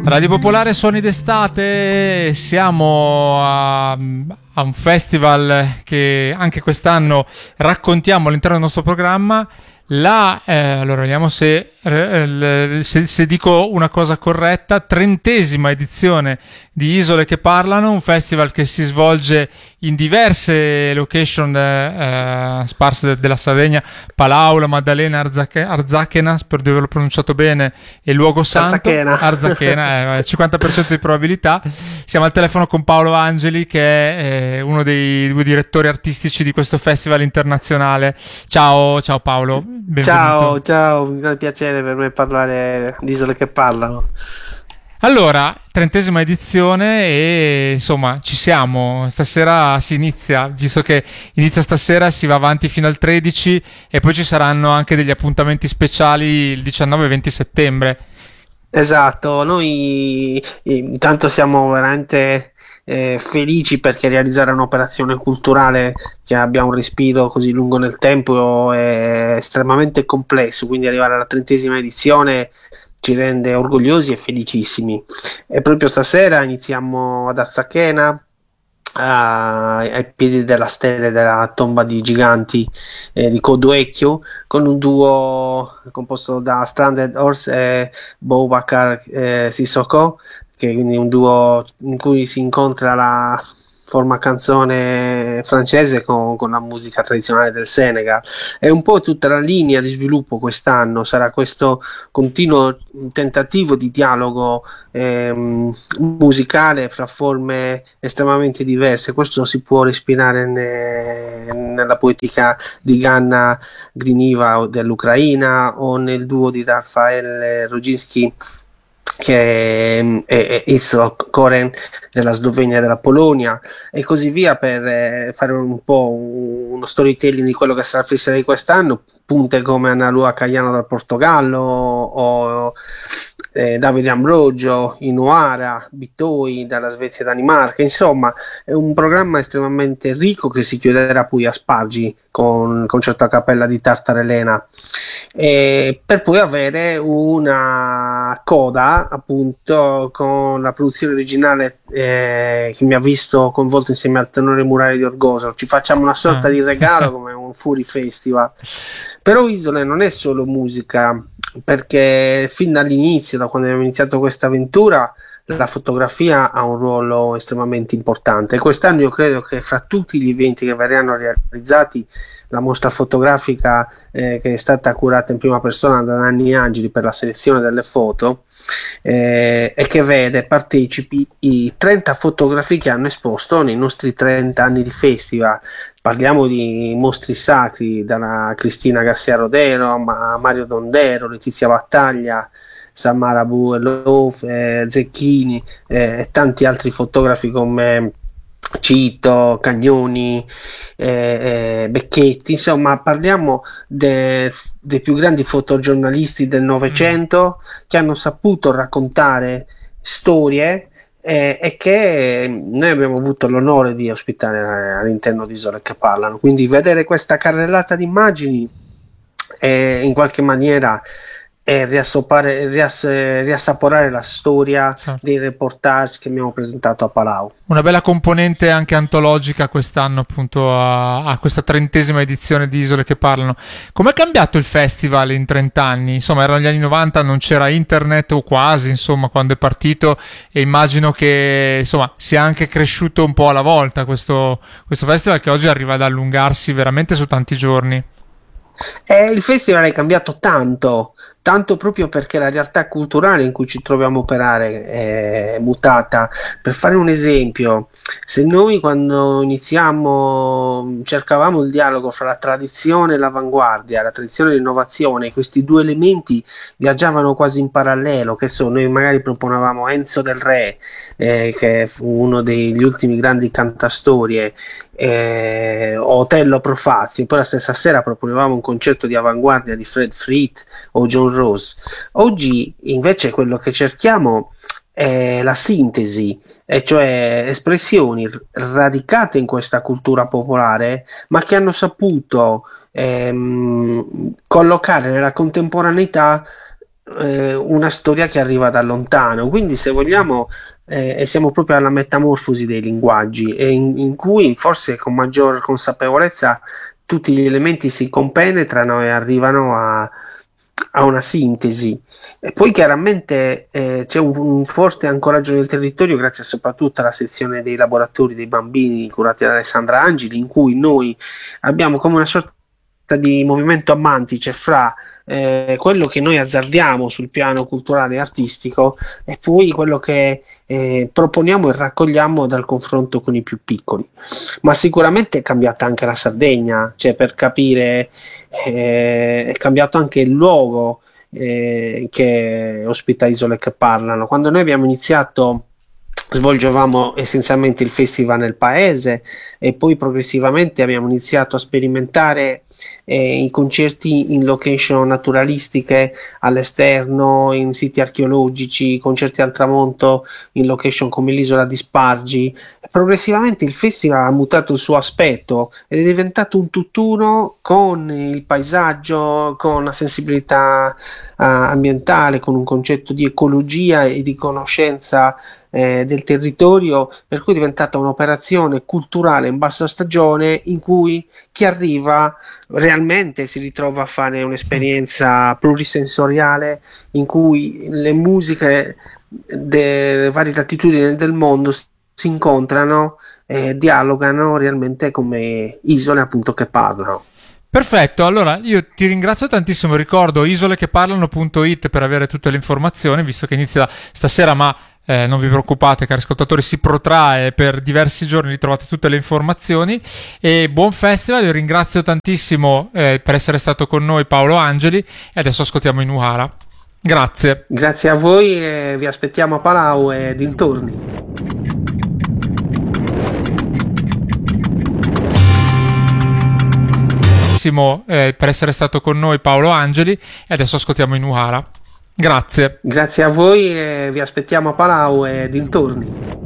Radio Popolare Suoni d'Estate, siamo a un festival che anche quest'anno raccontiamo all'interno del nostro programma. Allora vediamo se dico una cosa corretta, 30ª edizione di Isole che Parlano, un festival che si svolge in diverse location sparse della Sardegna: Palau, La Maddalena, Arzachena, spero di averlo pronunciato bene, e il luogo santo Arzachena, 50% di probabilità. Siamo al telefono con Paolo Angeli, che è uno dei due direttori artistici di questo festival internazionale. Ciao Paolo, benvenuto. Ciao, un gran piacere per me parlare di Isole che Parlano. Allora, 30ª edizione e insomma ci siamo, stasera si inizia, visto che inizia stasera, si va avanti fino al 13 e poi ci saranno anche degli appuntamenti speciali il 19 e 20 settembre. Esatto, noi intanto siamo veramente felici perché realizzare un'operazione culturale che abbia un respiro così lungo nel tempo è estremamente complesso, quindi arrivare alla 30ª edizione ci rende orgogliosi e felicissimi. E proprio stasera iniziamo ad Arzachena, ai piedi della stele della tomba di giganti di Codoecchio, con un duo composto da Stranded Horse e Boubacar Sissoko, che è quindi un duo in cui si incontra la forma canzone francese con la musica tradizionale del Senegal. È un po' tutta la linea di sviluppo quest'anno, sarà questo continuo tentativo di dialogo musicale fra forme estremamente diverse. Questo si può respirare nella poetica di Ganna Griniva dell'Ucraina o nel duo di Rafael Roginski che è Isro Koren della Slovenia e della Polonia, e così via, per fare un po' uno storytelling di quello che sarà il festival di quest'anno. Punte come Analua Caiano dal Portogallo o Davide Ambrogio, Inuara, Bitoi dalla Svezia e Danimarca. Insomma, è un programma estremamente ricco che si chiuderà poi a Spargi con il concerto a cappella di Tartarelena, per poi avere una coda appunto con la produzione originale che mi ha visto coinvolto insieme al tenore Murari di Orgoso. Ci facciamo una sorta di regalo come un Fury Festival. Però Isole non è solo musica, perché fin dall'inizio, da quando abbiamo iniziato questa avventura, la fotografia ha un ruolo estremamente importante, e quest'anno io credo che fra tutti gli eventi che verranno realizzati, la mostra fotografica che è stata curata in prima persona da Nanni Angeli per la selezione delle foto e che vede partecipi i 30 fotografi che hanno esposto nei nostri 30 anni di festival. Parliamo di mostri sacri, dalla Cristina Garcia Rodero a Mario Dondero, Letizia Battaglia, Samara Buelov, Zecchini e tanti altri fotografi come Cito, Cagnoni, Becchetti. Insomma, parliamo dei più grandi fotogiornalisti del Novecento che hanno saputo raccontare storie e che noi abbiamo avuto l'onore di ospitare all'interno di Isole che Parlano. Quindi vedere questa carrellata di immagini in qualche maniera riassaporare la storia, certo, dei reportage che abbiamo presentato a Palau. Una bella componente anche antologica quest'anno, appunto, a questa 30ª edizione di Isole che Parlano. Com'è cambiato il festival in 30 anni? Insomma, erano gli anni 90, non c'era internet o quasi, insomma, quando è partito, e immagino che insomma sia anche cresciuto un po' alla volta questo festival, che oggi arriva ad allungarsi veramente su tanti giorni. Il festival è cambiato tanto proprio perché la realtà culturale in cui ci troviamo a operare è mutata. Per fare un esempio, se noi quando iniziamo cercavamo il dialogo fra la tradizione e l'avanguardia, la tradizione e l'innovazione, questi due elementi viaggiavano quasi in parallelo. Che noi magari proponevamo Enzo Del Re, che fu uno degli ultimi grandi cantastorie, Otello Profazio, poi la stessa sera proponevamo un concerto di avanguardia di Fred Fleet o John Rose. Oggi invece quello che cerchiamo è la sintesi, e cioè espressioni radicate in questa cultura popolare, ma che hanno saputo collocare nella contemporaneità una storia che arriva da lontano, quindi se vogliamo siamo proprio alla metamorfosi dei linguaggi in cui forse con maggior consapevolezza tutti gli elementi si compenetrano e arrivano a una sintesi. E poi chiaramente c'è un forte ancoraggio nel territorio grazie soprattutto alla sezione dei laboratori dei bambini curati da Alessandra Angeli, in cui noi abbiamo come una sorta di movimento a mantice fra quello che noi azzardiamo sul piano culturale e artistico e poi quello che proponiamo e raccogliamo dal confronto con i più piccoli. Ma sicuramente è cambiata anche la Sardegna, cioè per capire è cambiato anche il luogo che ospita Isole che Parlano. Quando noi abbiamo iniziato svolgevamo essenzialmente il festival nel paese e poi progressivamente abbiamo iniziato a sperimentare i concerti in location naturalistiche all'esterno, in siti archeologici, concerti al tramonto in location come l'isola di Spargi. Progressivamente il festival ha mutato il suo aspetto ed è diventato un tutt'uno con il paesaggio, con la sensibilità ambientale, con un concetto di ecologia e di conoscenza del territorio, per cui è diventata un'operazione culturale in bassa stagione in cui chi arriva realmente si ritrova a fare un'esperienza plurisensoriale in cui le musiche delle varie latitudini del mondo si incontrano e dialogano realmente come isole appunto che parlano. Perfetto, allora io ti ringrazio tantissimo, ricordo isolecheparlano.it per avere tutte le informazioni, visto che inizia stasera, ma non vi preoccupate cari ascoltatori, si protrae per diversi giorni, lì trovate tutte le informazioni e buon festival. Io ringrazio tantissimo per essere stato con noi Paolo Angeli e adesso ascoltiamo Inuara. Grazie. Grazie a voi e vi aspettiamo a Palau e dintorni. Per essere stato con noi Paolo Angeli e adesso ascoltiamo Inuara. Grazie. Grazie a voi e vi aspettiamo a Palau e dintorni.